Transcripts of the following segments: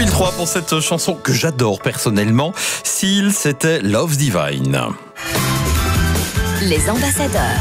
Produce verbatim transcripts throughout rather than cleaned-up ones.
mille trois pour cette chanson que j'adore personnellement. Seal, c'était Love's Divine. Les ambassadeurs.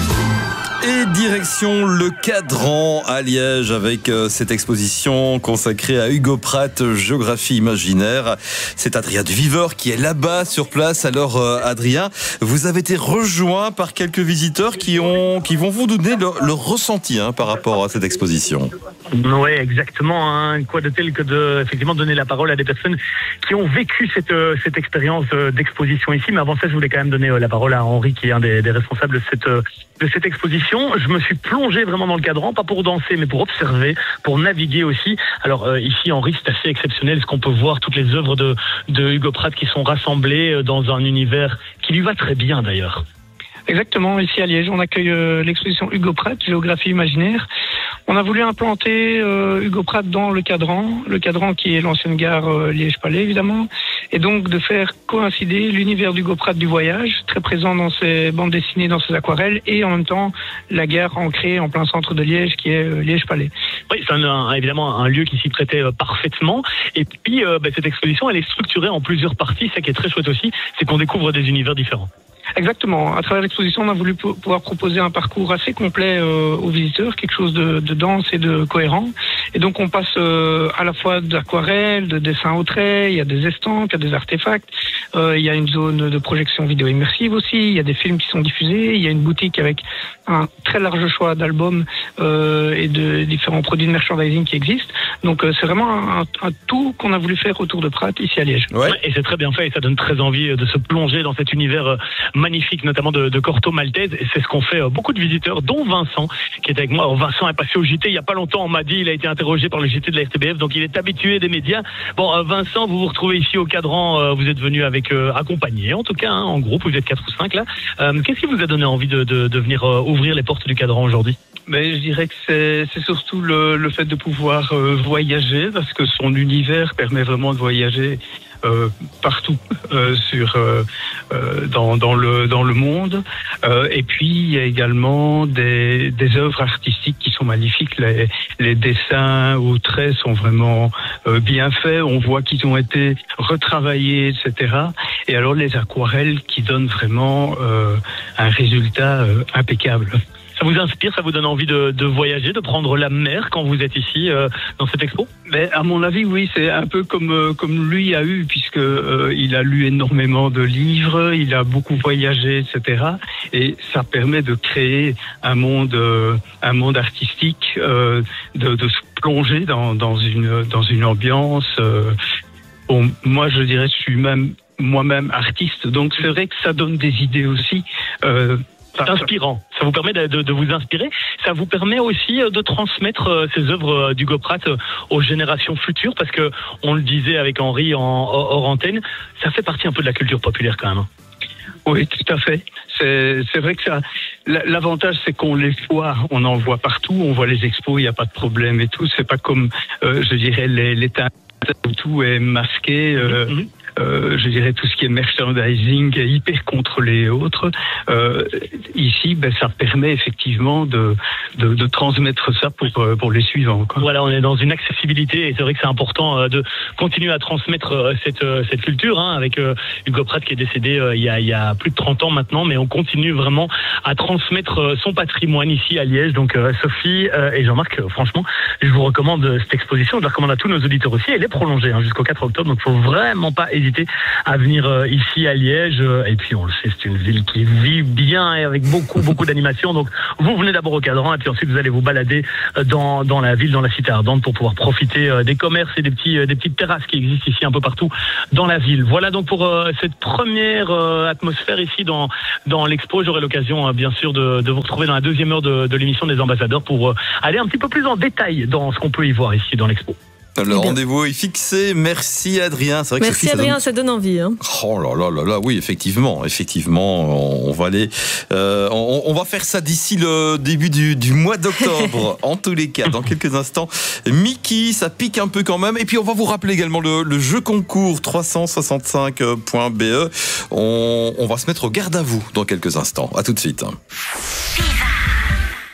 Et direction le Cadran à Liège avec euh, cette exposition consacrée à Hugo Pratt, géographie imaginaire. C'est Adrien Duviveur qui est là-bas sur place. Alors euh, Adrien, vous avez été rejoint par quelques visiteurs qui ont qui vont vous donner leur, leur ressenti hein, par rapport à cette exposition. Oui, exactement. Hein. Quoi de tel que de effectivement donner la parole à des personnes qui ont vécu cette euh, cette expérience euh, d'exposition ici. Mais avant ça, je voulais quand même donner euh, la parole à Henri, qui est un des, des responsables de cette euh, de cette exposition. Je me suis plongé vraiment dans le cadran, pas pour danser, mais pour observer, pour naviguer aussi. Alors euh, ici, Henri, c'est assez exceptionnel ce qu'on peut voir, toutes les œuvres de, de Hugo Pratt qui sont rassemblées dans un univers qui lui va très bien d'ailleurs. Exactement, ici à Liège, on accueille euh, l'exposition Hugo Pratt, géographie imaginaire. On a voulu implanter euh, Hugo Pratt dans le Cadran, le Cadran qui est l'ancienne gare euh, Liège-Palais évidemment, et donc de faire coïncider l'univers d'Hugo Pratt du voyage, très présent dans ses bandes dessinées, dans ses aquarelles, et en même temps la gare ancrée en plein centre de Liège qui est euh, Liège-Palais. Oui, c'est un, un, évidemment un lieu qui s'y prêtait euh, parfaitement, et puis euh, bah, cette exposition elle est structurée en plusieurs parties. Ça qui est très chouette aussi, c'est qu'on découvre des univers différents. Exactement. À travers l'exposition, on a voulu pouvoir proposer un parcours assez complet euh, aux visiteurs, quelque chose de, de dense et de cohérent. Et donc, on passe euh, à la fois d'aquarelles, de dessins au trait, il y a des estampes, il y a des artefacts, euh, il y a une zone de projection vidéo immersive aussi, il y a des films qui sont diffusés, il y a une boutique avec un très large choix d'albums euh, et de différents produits de merchandising qui existent. Donc, euh, c'est vraiment un, un tout qu'on a voulu faire autour de Pratt ici à Liège. Ouais. Et c'est très bien fait et ça donne très envie de se plonger dans cet univers euh, magnifique, notamment de, de Corto Maltese, et c'est ce qu'ont fait euh, beaucoup de visiteurs, dont Vincent, qui est avec moi. Alors, Vincent est passé au J T il y a pas longtemps, on m'a dit, il a été interrogé par le J T de la R T B F, donc il est habitué des médias. Bon, euh, Vincent, vous vous retrouvez ici au Cadran, euh, vous êtes venu avec, euh, accompagné, en tout cas, hein, en groupe, vous êtes quatre ou cinq là. Euh, qu'est-ce qui vous a donné envie de, de, de venir euh, ouvrir les portes du Cadran aujourd'hui? Mais je dirais que c'est, c'est surtout le, le fait de pouvoir euh, voyager, parce que son univers permet vraiment de voyager Euh, partout euh, sur euh, euh, dans, dans le dans le monde, euh, et puis il y a également des des œuvres artistiques qui sont magnifiques. Les les dessins au trait sont vraiment euh, bien faits. On voit qu'ils ont été retravaillés, et cetera. Et alors les aquarelles qui donnent vraiment euh, un résultat euh, impeccable. Ça vous inspire, ça vous donne envie de, de voyager, de prendre la mer quand vous êtes ici euh, dans cette expo? Mais à mon avis, oui, c'est un peu comme euh, comme lui a eu, puisque euh, il a lu énormément de livres, il a beaucoup voyagé, et cetera. Et ça permet de créer un monde euh, un monde artistique, euh, de, de se plonger dans dans une dans une ambiance. Euh, bon, moi, je dirais, je suis même moi-même artiste, donc c'est vrai que ça donne des idées aussi. Euh, C'est inspirant. Ça vous permet de, de, de vous inspirer. Ça vous permet aussi de transmettre ces œuvres d'Hugo Pratt aux générations futures, parce que on le disait avec Henri en hors antenne, ça fait partie un peu de la culture populaire quand même. Oui, tout à fait. C'est, c'est vrai que ça. L'avantage, c'est qu'on les voit, on en voit partout, on voit les expos, il n'y a pas de problème et tout. C'est pas comme, euh, je dirais, les, les teintes où tout est masqué. Euh, mm-hmm. Euh, je dirais tout ce qui est merchandising hyper contrôlé et autres. Euh, ici, ben, ça permet effectivement de, de, de transmettre ça pour, pour les suivants, quoi. Voilà, on est dans une accessibilité et c'est vrai que c'est important de continuer à transmettre cette, cette culture, hein, avec Hugo Pratt qui est décédé il y, a, il y a plus de trente ans maintenant, mais on continue vraiment à transmettre son patrimoine ici à Liège. Donc Sophie et Jean-Marc, franchement, je vous recommande cette exposition, je la recommande à tous nos auditeurs aussi. Elle est prolongée hein, jusqu'au quatre octobre, donc il faut vraiment pas hésiter à venir euh, ici à Liège. Et puis on le sait, c'est une ville qui vit bien et avec beaucoup beaucoup d'animation. Donc vous venez d'abord au Cadran et puis ensuite vous allez vous balader dans dans la ville, dans la cité ardente, pour pouvoir profiter euh, des commerces et des petits euh, des petites terrasses qui existent ici un peu partout dans la ville. Voilà donc pour euh, cette première euh, atmosphère ici dans dans l'expo. J'aurai l'occasion euh, bien sûr de, de vous retrouver dans la deuxième heure de, de l'émission des ambassadeurs pour euh, aller un petit peu plus en détail dans ce qu'on peut y voir ici dans l'expo. Le rendez-vous est fixé. Merci Adrien. C'est vrai que Merci Sophie, Adrien, ça donne... ça donne envie. Hein. Oh là là là là, oui, effectivement, effectivement, on va aller, euh, on, on va faire ça d'ici le début du, du mois d'octobre. En tous les cas, dans quelques instants, Mickey, ça pique un peu quand même. Et puis on va vous rappeler également le, le jeu concours trois cent soixante-cinq point B E. On, on va se mettre au garde à vous dans quelques instants. À tout de suite.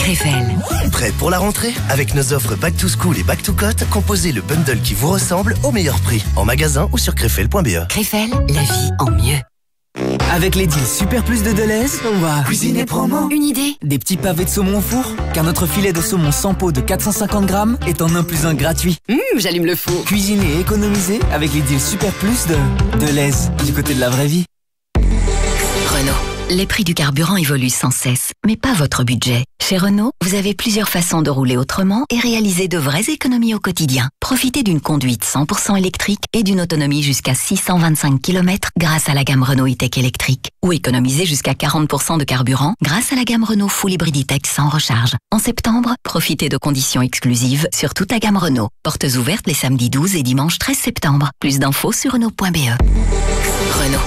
Krefel. Prêt pour la rentrée? Avec nos offres Back to School et Back to Cote, composez le bundle qui vous ressemble au meilleur prix. En magasin ou sur krefel point b e. Krefel, la vie en mieux. Avec les deals Super Plus de Deleuze, on va cuisiner promo. Une idée? Des petits pavés de saumon au four, car notre filet de saumon sans peau de quatre cent cinquante grammes est en un plus un gratuit. Hum, j'allume le four. Cuisiner et économiser avec les deals Super Plus de Deleuze, du côté de la vraie vie. Renault. Les prix du carburant évoluent sans cesse, mais pas votre budget. Chez Renault, vous avez plusieurs façons de rouler autrement et réaliser de vraies économies au quotidien. Profitez d'une conduite cent pour cent électrique et d'une autonomie jusqu'à six cent vingt-cinq kilomètres grâce à la gamme Renault E-Tech électrique. Ou économisez jusqu'à quarante pour cent de carburant grâce à la gamme Renault Full Hybrid E-Tech sans recharge. En septembre, profitez de conditions exclusives sur toute la gamme Renault. Portes ouvertes les samedis douze et dimanche treize septembre. Plus d'infos sur Renault point b e. Renault.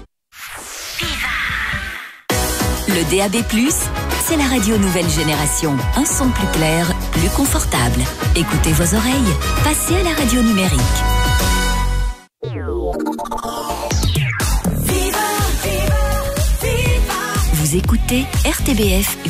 Le D A B plus, c'est la radio nouvelle génération. Un son plus clair, plus confortable. Écoutez vos oreilles, passez à la radio numérique. Vous écoutez R T B F